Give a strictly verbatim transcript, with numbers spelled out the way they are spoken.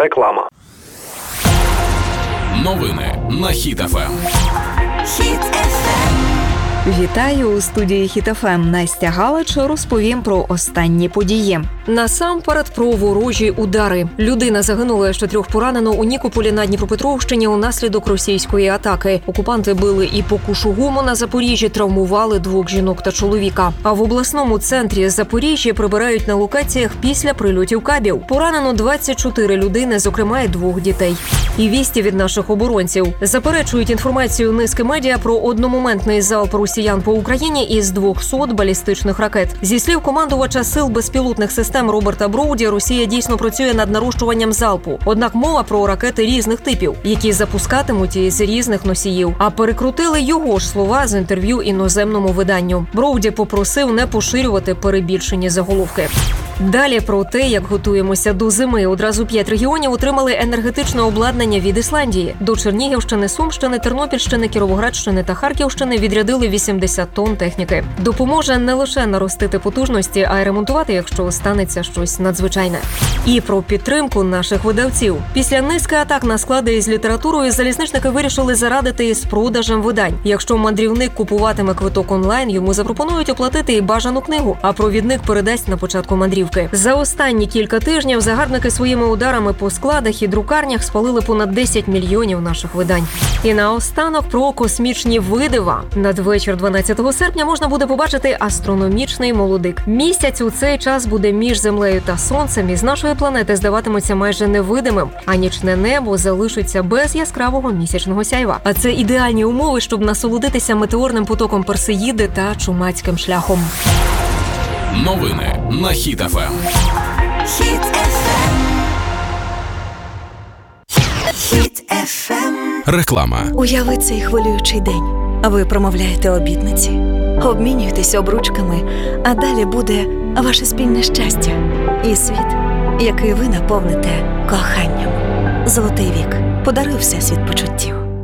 Реклама. Новини на Хіт еф ем. Хіт еф ем. Вітаю у студії Хіт еф ем. Настя Галич розповім про останні події. Насамперед про ворожі удари. Людина загинула, ще трьох поранено у Нікополі на Дніпропетровщині унаслідок російської атаки. Окупанти били і по Кушугуму на Запоріжжі, травмували двох жінок та чоловіка. А в обласному центрі Запоріжжя прибирають на локаціях після прильотів кабів. Поранено двадцять чотири людини, зокрема й двох дітей. І вісті від наших оборонців. Заперечують інформацію низки медіа про одномоментний залп росіян по Україні із двохсот балістичних ракет. Зі слів командувача сил безпілотних систем Роберта Броуді, Росія дійсно працює над нарощуванням залпу. Однак мова про ракети різних типів, які запускатимуть із різних носіїв. А перекрутили його ж слова з інтерв'ю іноземному виданню. Броуді попросив не поширювати перебільшені заголовки. Далі про те, як готуємося до зими. Одразу п'ять регіонів отримали енергетичне обладнання від Ісландії. До Чернігівщини, Сумщини, Тернопільщини, Кіровоградщини та Харківщини відрядили вісімдесят тонн техніки. Допоможе не лише наростити потужності, а й ремонтувати, якщо станеться щось надзвичайне. І про підтримку наших видавців. Після низки атак на склади із літературою залізничники вирішили зарадити із продажем видань. Якщо мандрівник купуватиме квиток онлайн, йому запропонують оплатити і бажану книгу, а провідник передасть на початку мандрівки. За останні кілька тижнів загарбники своїми ударами по складах і друкарнях спалили понад десять мільйонів наших видань. І наостанок про космічні видива. Надвечір дванадцятого серпня можна буде побачити астрономічний молодик. Місяць у цей час буде між Землею та Сонцем і з нашої планети здаватиметься майже невидимим, а нічне небо залишиться без яскравого місячного сяйва. А це ідеальні умови, щоб насолодитися метеорним потоком Персеїди та Чумацьким шляхом. Новини на Хіт еф ем. Хіт еф ем. Хіт еф ем. Реклама. Уяви цей хвилюючий день. А ви промовляєте обітниці, обмінюєтесь обручками, а далі буде ваше спільне щастя і світ, який ви наповните коханням. Золотий вік подарує всесвіт почуттів.